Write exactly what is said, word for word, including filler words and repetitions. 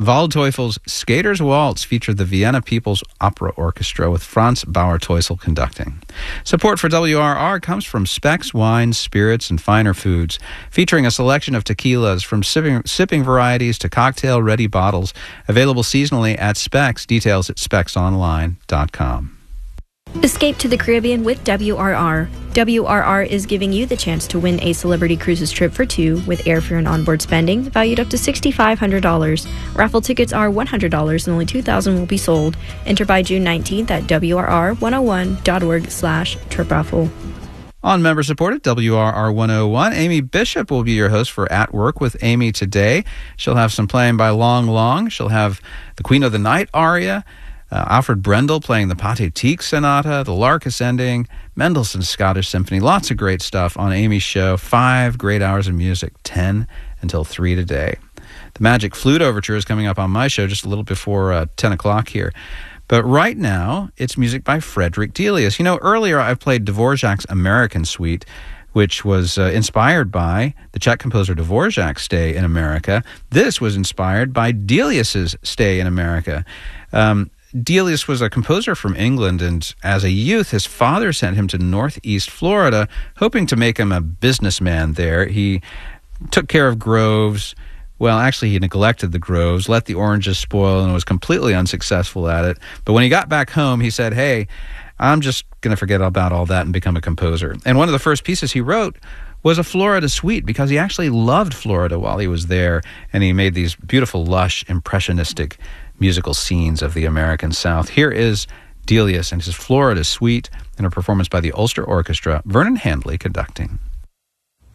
Waldteufel's Skater's Waltz featured the Vienna People's Opera Orchestra with Franz Bauer-Teusel conducting. Support for W R R comes from Specs Wines, Spirits, and Finer Foods, featuring a selection of tequilas from sipping, sipping varieties to cocktail-ready bottles, available seasonally at Specs. Details at specs online dot com. Escape to the Caribbean with W R R. W R R is giving you the chance to win a Celebrity Cruises trip for two with airfare and onboard spending valued up to six thousand five hundred dollars. Raffle tickets are one hundred dollars and only two thousand will be sold. Enter by June nineteenth at W R R one oh one dot org slash trip raffle. On member-supported W R R one oh one, Amy Bishop will be your host for At Work with Amy today. She'll have some playing by Long Long. She'll have the Queen of the Night aria, Uh, Alfred Brendel playing the Pathetique Sonata, the Lark Ascending, Mendelssohn's Scottish Symphony. Lots of great stuff on Amy's show. Five great hours of music, ten until three today. The Magic Flute Overture is coming up on my show just a little before uh, ten o'clock here. But right now, it's music by Frederick Delius. You know, earlier I played Dvorak's American Suite, which was uh, inspired by the Czech composer Dvorak's stay in America. This was inspired by Delius's stay in America. Um, Delius was a composer from England, and as a youth, his father sent him to Northeast Florida, hoping to make him a businessman there. He took care of groves. Well, actually, he neglected the groves, let the oranges spoil, and was completely unsuccessful at it. But when he got back home, he said, hey, I'm just going to forget about all that and become a composer. And one of the first pieces he wrote was a Florida suite, because he actually loved Florida while he was there, and he made these beautiful, lush, impressionistic musical scenes of the American South. Here is Delius and his Florida Suite in a performance by the Ulster Orchestra, Vernon Handley conducting.